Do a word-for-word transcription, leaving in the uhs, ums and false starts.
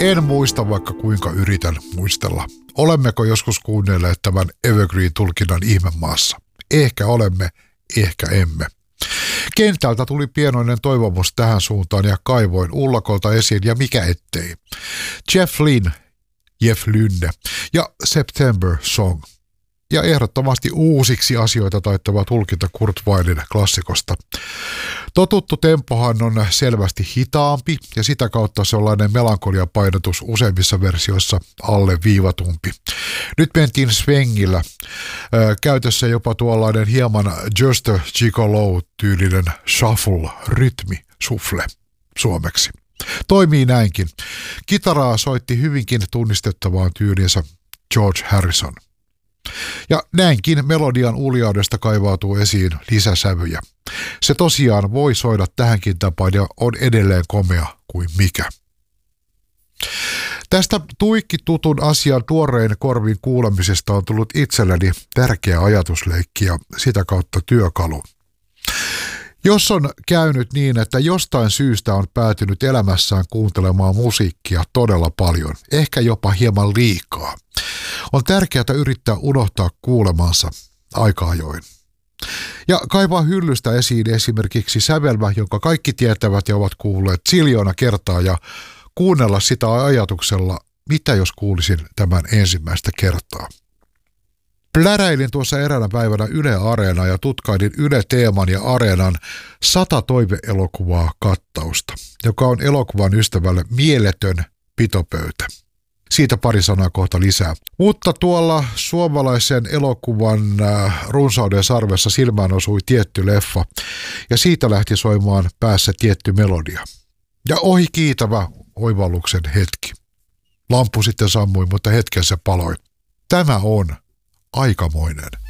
En muista, vaikka kuinka yritän muistella. Olemmeko joskus kuunnelleet tämän Evergreen-tulkinnan ihmemaassa? Ehkä olemme, ehkä emme. Kentältä tuli pienoinen toivomus tähän suuntaan ja kaivoin ullakolta esiin ja mikä ettei. Jeff Lynne, Jeff Lynne ja September Song. Ja ehdottomasti uusiksi asioita taittava tulkinta Kurt Weillin klassikosta. Totuttu tempohan on selvästi hitaampi ja sitä kautta sellainen melankoliapainotus useimmissa versioissa alle viivatumpi. Nyt mentiin swengillä. Käytössä jopa tuollainen hieman Just a Gigolo-tyylinen shuffle-rytmi, shuffle suomeksi. Toimii näinkin. Kitaraa soitti hyvinkin tunnistettavaan tyylinsä George Harrison. Ja näinkin melodian uljaudesta kaivautuu esiin lisäsävyjä. Se tosiaan voi soida tähänkin tapaan ja on edelleen komea kuin mikä. Tästä tuikki tutun asian tuoreen korvin kuulemisesta on tullut itselleni tärkeä ajatusleikki ja sitä kautta työkalu. Jos on käynyt niin, että jostain syystä on päätynyt elämässään kuuntelemaan musiikkia todella paljon, ehkä jopa hieman liikaa, on tärkeää yrittää unohtaa kuulemansa aika ajoin. Ja kaivaa hyllystä esiin esimerkiksi sävelmä, jonka kaikki tietävät ja ovat kuulleet ziljoona kertaa ja kuunnella sitä ajatuksella, mitä jos kuulisin tämän ensimmäistä kertaa. Pläräilin tuossa eräänä päivänä Yle Areenaa ja tutkailin Yle Teeman ja Areenan sata toiveelokuvaa kattausta, joka on elokuvan ystävälle mieletön pitopöytä. Siitä pari sanaa kohta lisää. Mutta tuolla suomalaisen elokuvan runsauden sarvessa silmään osui tietty leffa ja siitä lähti soimaan päässä tietty melodia. Ja ohi kiitävä oivalluksen hetki. Lampu sitten sammui, mutta hetken se paloi. Tämä on aikamoinen